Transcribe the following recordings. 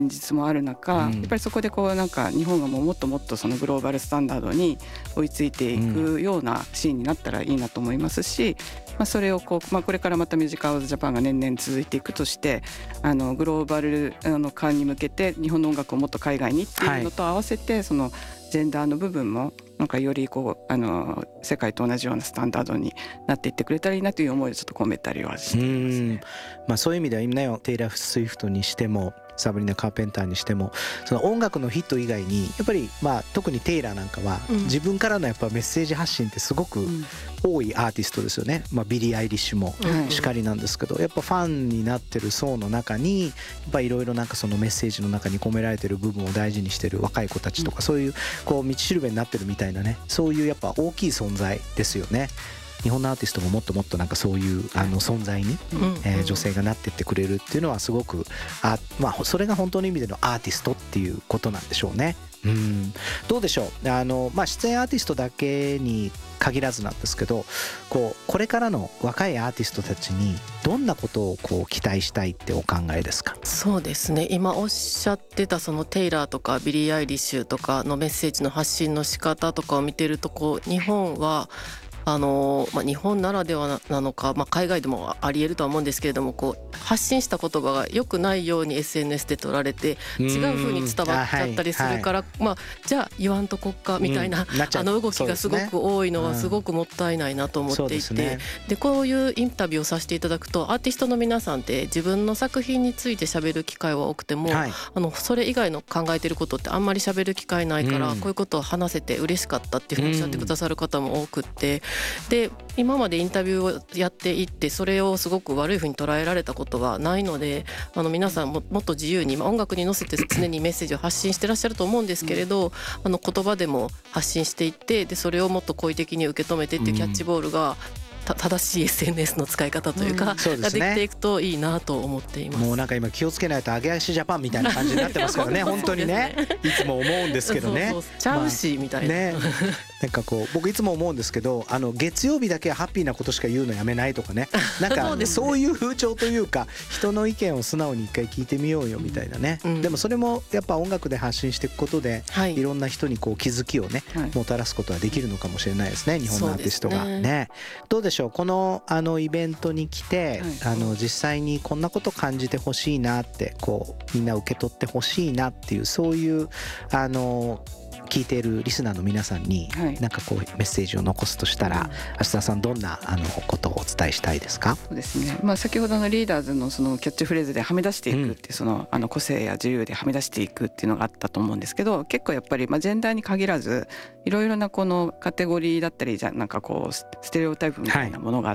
実もある中、やっぱりそこでこうなんか日本がもっともっとそのグローバルスタンダードに追いついていくようなシーンになったらいいなと思いますし、それをこれからまたミュージカル・オブ・ジャパンが年々続いていくとして、グローバル化に向けて日本の音楽をもっと海外にっていうのと合わせて、そのジェンダーの部分もなんかより世界と同じようなスタンダードになっていってくれたらいいなという思いをちょっと込めたりはしていますね。 そういう意味では今のテイラー・スウィフトにしてもサブリナ・カーペンターにしても、その音楽のヒット以外にやっぱり特にテイラーなんかは自分からのやっぱメッセージ発信ってすごく多いアーティストですよね。ビリー・アイリッシュもしかりなんですけど、やっぱファンになってる層の中にやっぱいろいろなんかそのメッセージの中に込められてる部分を大事にしてる若い子たちとか、そういう道しるべになってるみたいなね、そういうやっぱ大きい存在ですよね。日本のアーティストももっともっとなんかそういう存在に、女性がなってってくれるっていうのはすごくそれが本当の意味でのアーティストっていうことなんでしょうね。どうでしょう、出演アーティストだけに限らずなんですけど、これからの若いアーティストたちにどんなことを期待したいってお考えですか？ そうですね、今おっしゃってたそのテイラーとかビリー・アイリッシュとかのメッセージの発信の仕方とかを見てると、日本は日本ならではなのか、海外でもありえるとは思うんですけれども、発信した言葉が良くないように SNS で取られて違う風に伝わっちゃったりするから、じゃあ言わんとこっかみたいな、動きがすごく多いのはすごくもったいないなと思っていて、でこういうインタビューをさせていただくと、アーティストの皆さんって自分の作品について喋る機会は多くても、それ以外の考えてることってあんまり喋る機会ないから、こういうことを話せて嬉しかったっていうふうにおっしゃってくださる方も多くって、で今までインタビューをやっていってそれをすごく悪いふうに捉えられたことはないので、皆さんもっと自由に、音楽に乗せて常にメッセージを発信してらっしゃると思うんですけれど、言葉でも発信していって、でそれをもっと好意的に受け止めてってキャッチボールが正しい SNS の使い方というか、ができていくといいなと思っています。 もうなんか今気をつけないと揚げ足ジャパンみたいな感じになってますからね本当にね、いつも思うんですけどね。 ちゃうしみたいな、 なんか僕いつも思うんですけど、月曜日だけはハッピーなことしか言うのやめないとかね、なんかそういう風潮というか、人の意見を素直に一回聞いてみようよみたいなね、でもそれもやっぱ音楽で発信していくことで、いろんな人に気づきをね、もたらすことはできるのかもしれないですね、日本のアーティストがね。どうでしょう、このイベントに来て、実際にこんなこと感じてほしいなって、みんな受け取ってほしいなっていう、そういう聞いているリスナーの皆さんになんかメッセージを残すとしたら、芦田さんどんなことをお伝えしたいですか？ そうですね、先ほどのリーダーズのそのキャッチフレーズではみ出していくっていう、その個性や自由ではみ出していくっていうのがあったと思うんですけど、結構やっぱりジェンダーに限らずいろいろなこのカテゴリーだったり、なんかステレオタイプみたいなものがあって、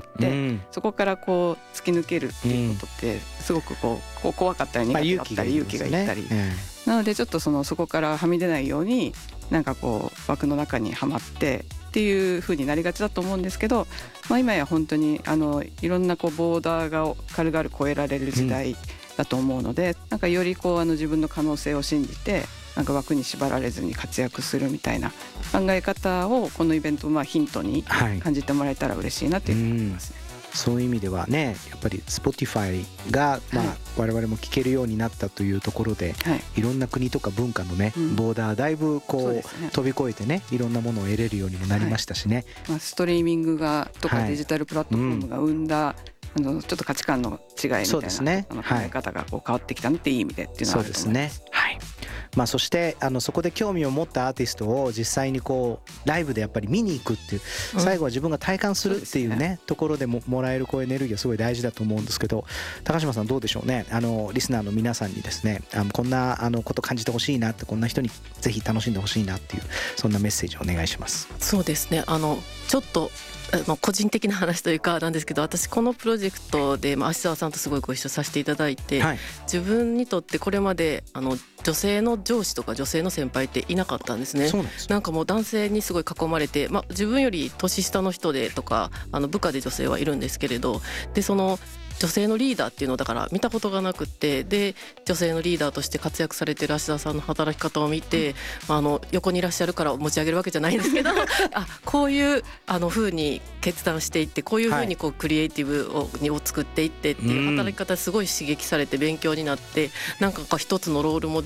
そこから突き抜けるっていうことってすごく怖かったり苦手だったり勇気がいったり、なのでちょっとそこからはみ出ないようになんか枠の中にはまってっていう風になりがちだと思うんですけど、今や本当にいろんなボーダーが軽々越えられる時代だと思うので、なんかより自分の可能性を信じて、なんか枠に縛られずに活躍するみたいな考え方をこのイベントヒントに感じてもらえたら嬉しいなというふうに思いますね。 そういう意味ではね、やっぱり Spotify が我々も聴けるようになったというところで、いろんな国とか文化のね、ボーダーだいぶ飛び越えてね、いろんなものを得れるようにもなりましたしね、 ストリーミングとかデジタルプラットフォームが生んだちょっと価値観の違いみたいな考え方が変わってきたっていい意味でっていうのはあると思います。 そしてそこで興味を持ったアーティストを実際にライブでやっぱり見に行くっていう、最後は自分が体感するっていうね、ところでもらえるエネルギーはすごい大事だと思うんですけど、高島さんどうでしょうね、リスナーの皆さんにですね、こんなこと感じてほしいなって、こんな人にぜひ楽しんでほしいなっていう、そんなメッセージをお願いします。 そうですね、ちょっと個人的な話というかなんですけど、私このプロジェクトで芦沢さんとすごいご一緒させていただいて、自分にとってこれまで女性の上司とか女性の先輩っていなかったんですね。なんかもう男性にすごい囲まれて、自分より年下の人でとか部下で女性はいるんですけれど、で女性のリーダーっていうのをだから見たことがなくて、で女性のリーダーとして活躍されてる芦田さんの働き方を見て、横にいらっしゃるから持ち上げるわけじゃないんですけどこういう風に決断していって、こういう風にこうクリエイティブを作っていってっていう働き方すごい刺激されて勉強になって、なんか一つのロールモデル